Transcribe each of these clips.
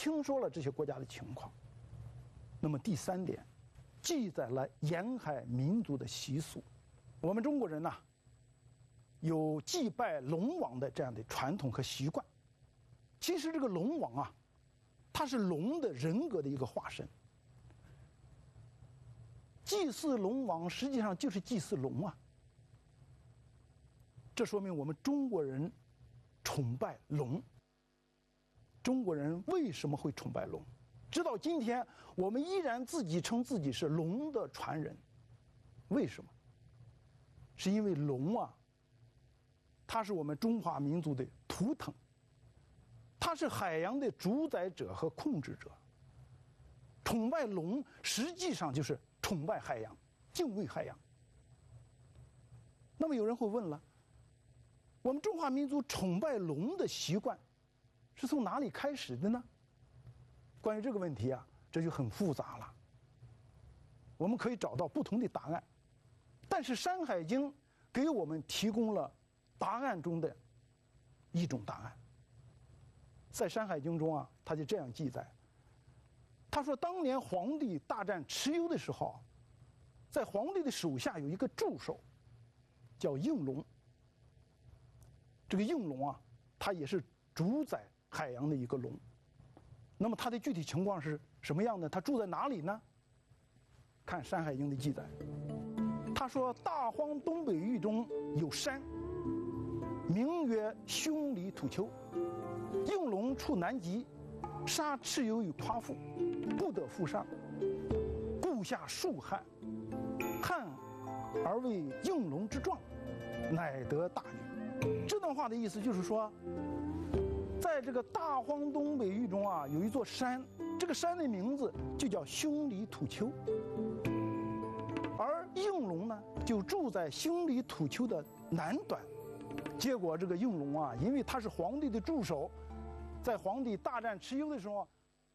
听说了这些国家的情况。那么第三点，记载了沿海民族的习俗。我们中国人呢，有祭拜龙王的这样的传统和习惯。其实这个龙王啊，他是龙的人格的一个化身。祭祀龙王实际上就是祭祀龙啊。这说明我们中国人崇拜龙。中国人为什么会崇拜龙？直到今天，我们依然自己称自己是龙的传人。为什么？是因为龙啊，它是我们中华民族的图腾，它是海洋的主宰者和控制者。崇拜龙实际上就是崇拜海洋，敬畏海洋。那么有人会问了，我们中华民族崇拜龙的习惯是从哪里开始的呢？关于这个问题啊，这就很复杂了。我们可以找到不同的答案，但是《山海经》给我们提供了答案中的一种答案。在《山海经》中啊，他就这样记载，他说当年皇帝大战蚩尤的时候，在皇帝的手下有一个助手叫应龙。这个应龙啊，他也是主宰海洋的一个龙。那么它的具体情况是什么样的？它住在哪里呢？看《山海经》的记载，他说大荒东北域中有山，名曰匈里土丘。应龙处南极，杀蚩尤于夸父，不得复上，故下数汉，汉而为应龙之状，乃得大禹。这段话的意思就是说，在这个大荒东北域中啊，有一座山，这个山的名字就叫匈里土丘。而应龙呢，就住在匈里土丘的南端。结果这个应龙啊，因为他是皇帝的助手，在皇帝大战蚩尤的时候，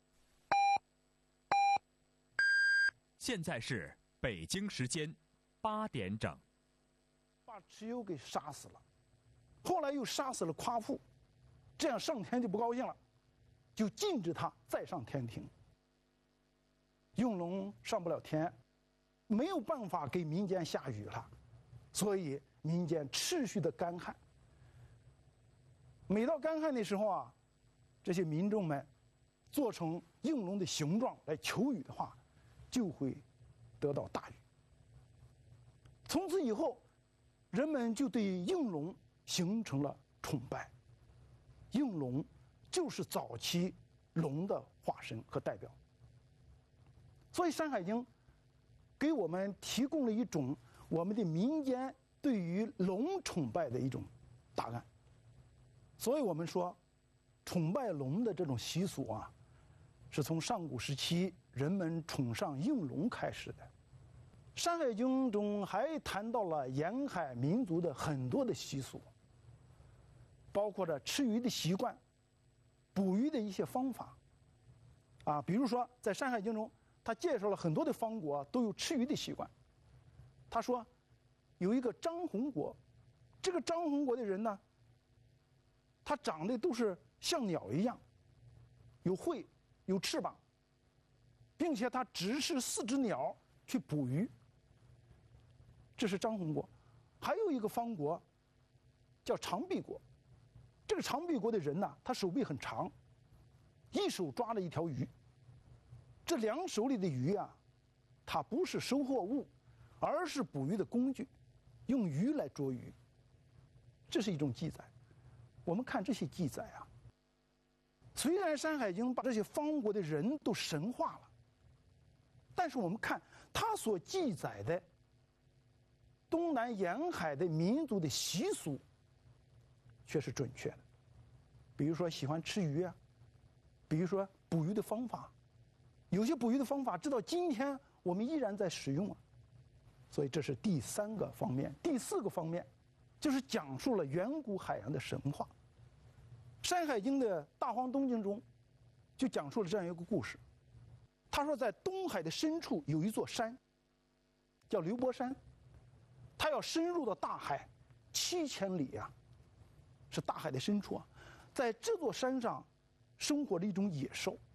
现在是北京时间8点整， 把蚩尤给杀死了，后来又杀死了夸父，这样上天就不高兴了，就禁止他再上天庭。应龙上不了天，没有办法给民间下雨了，所以民间持续的干旱。每到干旱的时候啊，这些民众们做成应龙的形状来求雨的话，就会得到大雨。从此以后，人们就对应龙形成了崇拜。应龙就是早期龙的化身和代表。所以《山海经》给我们提供了一种我们的民间对于龙崇拜的一种答案。所以我们说，崇拜龙的这种习俗啊，是从上古时期人们崇尚应龙开始的。《山海经》中还谈到了沿海民族的很多的习俗，包括着吃鱼的习惯、捕鱼的一些方法。比如说在《山海经》中，他介绍了很多的方国都有吃鱼的习惯。他说，有一个张宏国，这个张宏国的人呢，他长得都是像鸟一样，有喙，有翅膀，并且他指示4只鸟去捕鱼。这是张宏国。还有一个方国叫长臂国，这个长臂国的人呢，他手臂很长，一手抓着一条鱼，这2手里的鱼啊，它不是收获物，而是捕鱼的工具，用鱼来捉鱼。这是一种记载。我们看这些记载啊，虽然《山海经》把这些方国的人都神化了，但是我们看它所记载的东南沿海的民族的习俗却是准确的。比如说喜欢吃鱼啊，比如说捕鱼的方法，有些捕鱼的方法直到今天我们依然在使用啊。所以这是第3个方面。第4个方面就是讲述了远古海洋的神话。《山海经》的大荒东经中就讲述了这样一个故事。他说在东海的深处有一座山叫刘伯山，它要深入到大海7000里啊，是大海的深处啊。在这座山上生活着一种野兽，